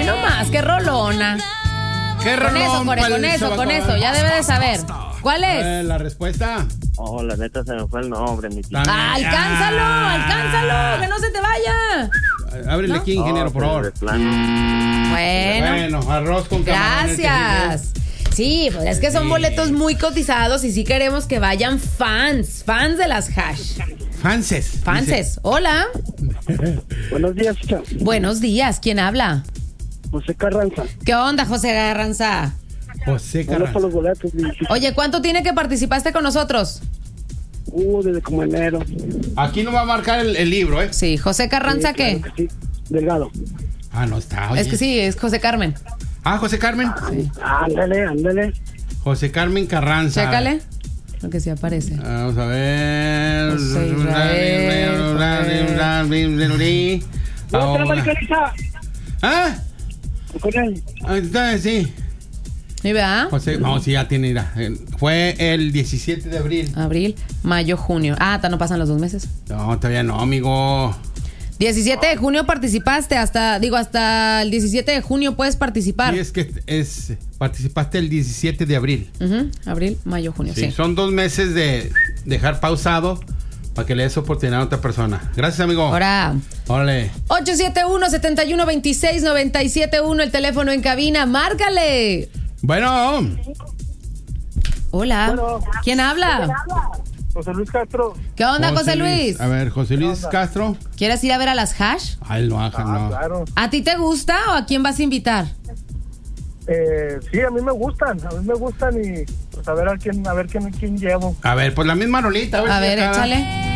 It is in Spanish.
nomás, qué rolona. ¿Qué rolón? Con eso, ya debe de saber. ¿Cuál es? La respuesta. Oh, la neta se me fue el nombre, mi tío. ¡Alcánzalo! ¡Que no se te vaya! Ábrele aquí, ingeniero, por favor. Bueno, arroz con camarón. Gracias. Sí, pues es que son boletos muy cotizados y sí queremos que vayan fans de las hash. Fanses. Hola. Buenos días, chica. Buenos días, ¿quién habla? José Carranza. ¿Qué onda, José Carranza? José Hola Carranza. por los boletos. Oye, ¿cuánto tiene que participaste con nosotros? Desde como enero. Aquí no va a marcar el libro, ¿eh? Sí, José Carranza, Sí, claro ¿qué? que sí. Delgado. No está. Oye. Es que sí, es José Carmen. José Carmen. Sí. Ándale. José Carmen Carranza. Chécale. Lo que sí aparece. Vamos a ver. José Israel. ¿Cómo te la marcarita? Con él. Sí. ¿Y verdad? José, sí, ya tiene. Mira. Fue el 17 de abril. Abril, mayo, junio. No pasan los 2 meses. No, todavía no, amigo. 17 de junio participaste, hasta el 17 de junio puedes participar. Sí, es que participaste el 17 de abril. Abril, mayo, junio, sí. Son 2 meses de dejar pausado para que le des oportunidad a otra persona. Gracias, amigo. Órale. 871-7126-971, el teléfono en cabina, márcale. Bueno. Hola. Bueno. ¿Quién habla? José Luis Castro. ¿Qué onda, José Luis? A ver, José Luis Castro. ¿Quieres ir a ver a las hash? No. Claro. ¿A ti te gusta o a quién vas a invitar? Sí, a mí me gustan y pues a ver quién llevo. A ver, pues la misma rolita. A ver, échale.